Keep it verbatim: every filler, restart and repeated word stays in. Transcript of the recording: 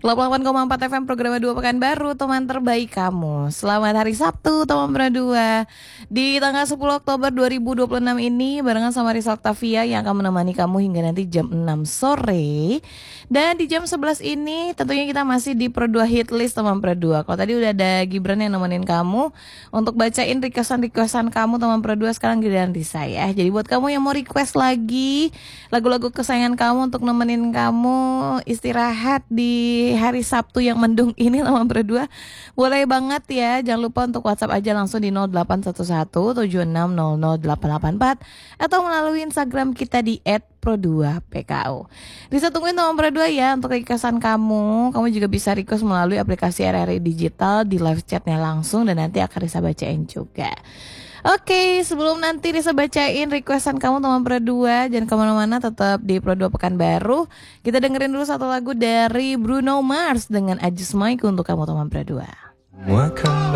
delapan puluh delapan koma empat F M program dua Pekanbaru, teman terbaik kamu. Selamat hari Sabtu teman berdua. Di tanggal sepuluh Oktober dua ribu dua puluh enam ini barengan sama Rizal Octavia yang akan menemani kamu hingga nanti jam enam sore. Dan di jam sebelas ini tentunya kita masih di Pro dua Hit List teman berdua. Kalau tadi udah ada Gibran yang nemenin kamu untuk bacain requestan-requestan kamu teman berdua, sekarang giliran Risa ya. Jadi buat kamu yang mau request lagi lagu-lagu kesayangan kamu untuk nemenin kamu istirahat di hari Sabtu yang mendung ini teman berdua, boleh banget ya. Jangan lupa untuk WhatsApp aja langsung di nol delapan satu satu tujuh enam nol nol delapan delapan empat atau melalui Instagram kita di et pro dua P K O. Bisa tungguin teman berdua ya untuk requestan kamu. Kamu juga bisa request melalui aplikasi R R I Digital di live chatnya langsung dan nanti akan Risa bacain juga. Oke, sebelum nanti Risa bacain requestan kamu teman berdua, jangan kemana-mana, tetap di Pro dua Pekanbaru. Kita dengerin dulu satu lagu dari Bruno Mars dengan I Just Might untuk kamu teman berdua.